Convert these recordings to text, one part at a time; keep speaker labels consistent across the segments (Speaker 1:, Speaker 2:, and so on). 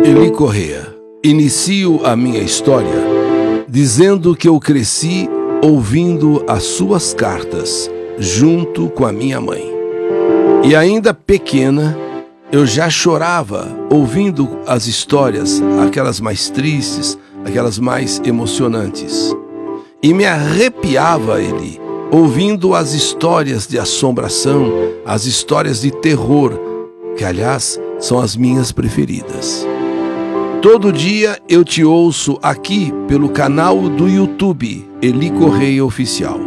Speaker 1: Eli Correa. Inicio a minha história dizendo que eu cresci ouvindo as suas cartas junto com a minha mãe. E ainda pequena, eu já chorava ouvindo as histórias, aquelas mais tristes, aquelas mais emocionantes. E me arrepiava, Eli, ouvindo as histórias de assombração, as histórias de terror, que aliás são as minhas preferidas. Todo dia eu te ouço aqui pelo canal do YouTube, Eli Correa Oficial.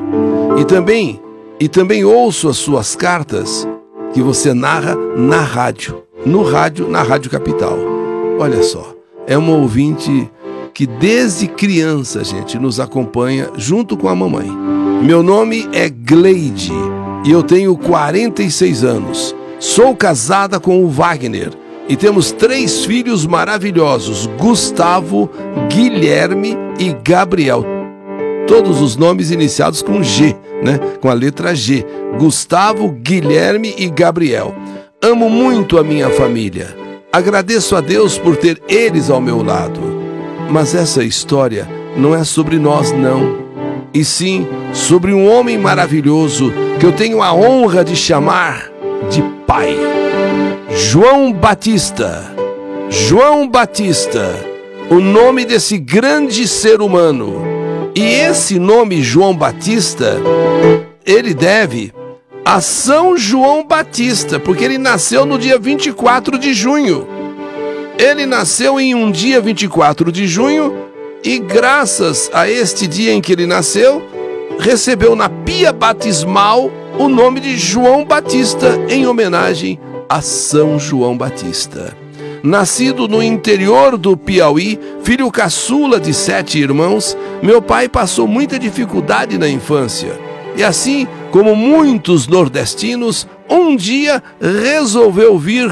Speaker 1: E também ouço as suas cartas que você narra na rádio, na Rádio Capital. Olha só, é uma ouvinte que desde criança, gente, nos acompanha junto com a mamãe. Meu nome é Gleide e eu tenho 46 anos. Sou casada com o Wagner e temos 3 filhos maravilhosos, Gustavo, Guilherme e Gabriel. Todos os nomes iniciados com G, né? Com a letra G. Gustavo, Guilherme e Gabriel. Amo muito a minha família. Agradeço a Deus por ter eles ao meu lado. Mas essa história não é sobre nós, não. E sim sobre um homem maravilhoso que eu tenho a honra de chamar de pai. João Batista. João Batista, o nome desse grande ser humano. E esse nome João Batista, ele deve a São João Batista, porque ele nasceu no dia 24 de junho. Ele nasceu em um dia 24 de junho e graças a este dia em que ele nasceu, recebeu na pia batismal o nome de João Batista em homenagem a São João Batista. Nascido no interior do Piauí, filho caçula de 7 irmãos, meu pai passou muita dificuldade na infância. E assim como muitos nordestinos, um dia resolveu vir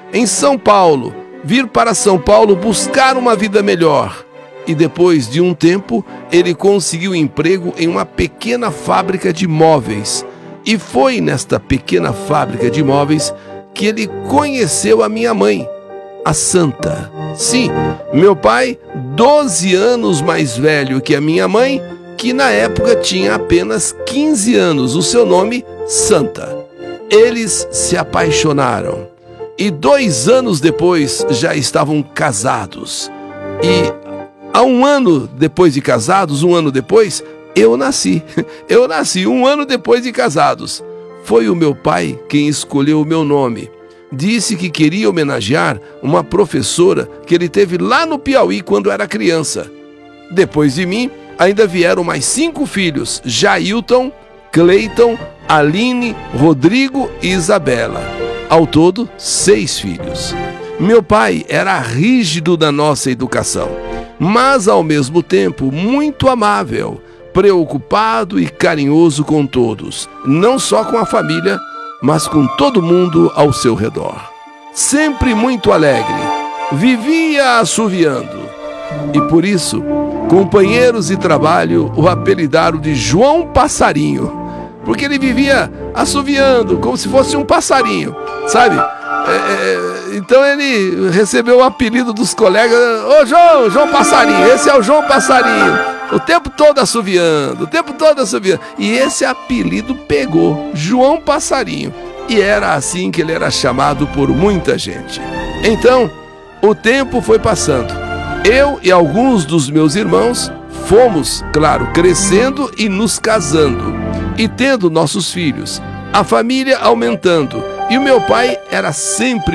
Speaker 1: para São Paulo buscar uma vida melhor. E depois de um tempo, ele conseguiu emprego em uma pequena fábrica de móveis. E foi nesta pequena fábrica de móveis que ele conheceu a minha mãe, a Santa. Sim, meu pai, 12 anos mais velho que a minha mãe, que na época tinha apenas 15 anos, o seu nome, Santa. Eles se apaixonaram e 2 anos depois já estavam casados. E há um ano depois de casados, eu nasci. Eu nasci 1 ano depois de casados. Foi o meu pai quem escolheu o meu nome. Disse que queria homenagear uma professora que ele teve lá no Piauí quando era criança. Depois de mim, ainda vieram mais 5 filhos, Jailton, Cleiton, Aline, Rodrigo e Isabela. Ao todo, 6 filhos. Meu pai era rígido na nossa educação, mas ao mesmo tempo muito amável, preocupado e carinhoso com todos, não só com a família, mas com todo mundo ao seu redor. Sempre muito alegre, vivia assoviando. E por isso, companheiros de trabalho o apelidaram de João Passarinho, porque ele vivia assoviando como se fosse um passarinho, sabe? Então ele recebeu o apelido dos colegas: ô João Passarinho, esse é o João Passarinho. O tempo todo assoviando. E esse apelido pegou, João Passarinho. E era assim que ele era chamado por muita gente. Então, o tempo foi passando. Eu e alguns dos meus irmãos fomos, claro, crescendo e nos casando. E tendo nossos filhos. A família aumentando. E o meu pai era sempre